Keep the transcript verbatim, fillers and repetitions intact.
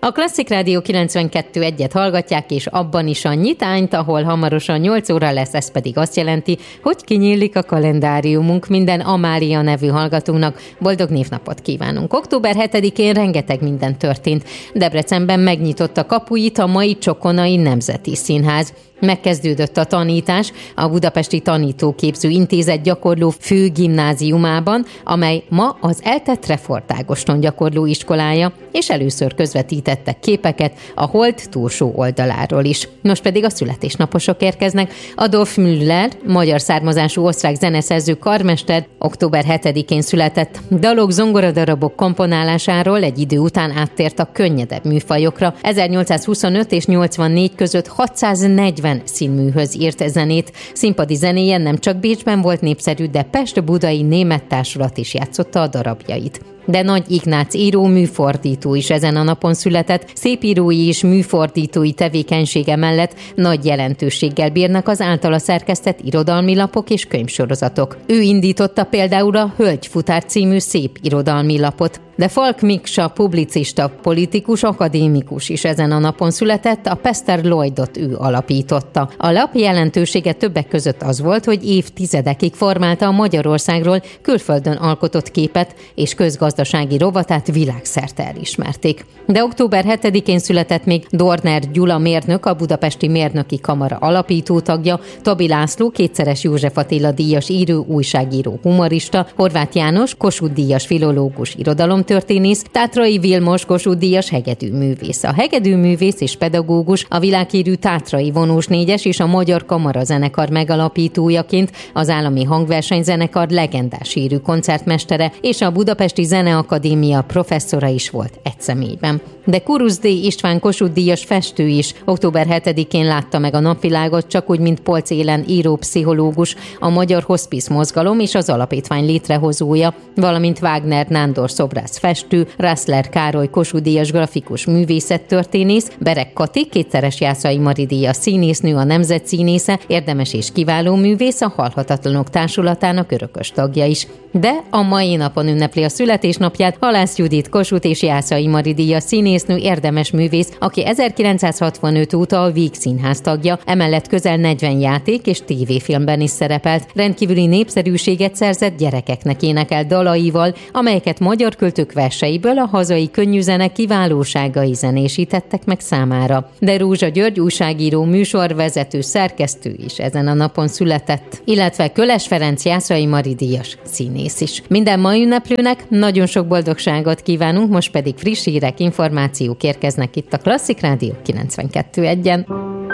A Klasszik Rádió kilencvenkettő egyet hallgatják, és abban is a nyitányt, ahol hamarosan nyolc óra lesz, ez pedig azt jelenti, hogy kinyílik a kalendáriumunk minden Amália nevű hallgatónak. Boldog névnapot kívánunk! október hetedikén rengeteg minden történt. Debrecenben megnyitotta kapuit a mai Csokonai Nemzeti Színház. Megkezdődött a tanítás a Budapesti Tanítóképző Intézet gyakorló főgimnáziumában, amely ma az eltett Refort Ágoston gyakorló iskolája, és először közvetítettek képeket a hold túlsó oldaláról is. Most pedig a születésnaposok érkeznek. Adolf Müller, magyar származású osztrák zeneszerző karmester, október hetedikén született. Dalok, zongoradarabok komponálásáról egy idő után áttért a könnyedebb műfajokra. ezernyolcszázhuszonöt és nyolcvannégy között hatszáznegyven színműhöz írt zenét. Színpadi zenéje nem csak Bécsben volt népszerű, de pest-budai német társulat is játszotta a darabjait. De Nagy Ignác író, műfordító is ezen a napon született. Szépírói és műfordítói tevékenysége mellett nagy jelentőséggel bírnak az általa szerkesztett irodalmi lapok és könyvsorozatok. Ő indította például a Hölgyfutár című szép irodalmi lapot. De Falk Miksa, publicista, politikus, akadémikus is ezen a napon született, a Pester Lloydot ő alapította. A lap jelentősége többek között az volt, hogy évtizedekig formálta a Magyarországról külföldön alkotott képet, és közgazdasági rovatát világszerte elismerték. De október hetedikén született még Dorner Gyula mérnök, a Budapesti Mérnöki Kamara alapító tagja, Tobi László, kétszeres József Attila díjas író, újságíró, humorista, Horváth János, Kossuth díjas filológus, irodalomtörténész, Tátrai Vilmos, Kossuth díjas hegedűművész. A hegedűművész és pedagógus, a világhírű Tátrai Vonós négyes és a Magyar Kamarazenekar megalapítójaként az Állami Hangversenyzenekar legendás hírű koncertmestere és a Budapesti Zeneakadémia professzora is volt egy személyben. De Kurusz D. István Kossuth díjas festő is október hetedikén látta meg a napvilágot, csak úgy, mint Polcz Élen író, pszichológus, a Magyar Hospice Mozgalom és az alapítvány létrehozója, valamint Wagner Nándor szobrász festő, Rassler Károly Kossuth díjas grafikus művészettörténész, Berek Kati, kétszeres Jászai Mari díjas színésznő, a nemzet színésze, érdemes és kiváló művész, a Halhatatlanok Társulatának örökös tagja is. De a mai napon ünnepli a születésnapját Halász Judit, Kossuth és Jászai Mari díjas színésznő, érdemes művész, aki ezerkilencszázhatvanöt óta a Víg Színház tagja, emellett közel negyven játék és tévéfilmben is szerepelt. Rendkívüli népszerűséget szerzett gyerekeknek énekel dalaival, amelyeket magyar költők verseiből a hazai könnyűzene kiválóságai zenésítettek meg számára. De Rózsa György újságíró, műsorvezető, szerkesztő is ezen a napon született, illetve Köles Ferenc Jászai Mari díjas színész is. Minden mai ünneplőnek nagyon sok boldogságot kívánunk, most pedig friss hírek, információk érkeznek itt a Klasszik Rádió kilencvenkettő egyen.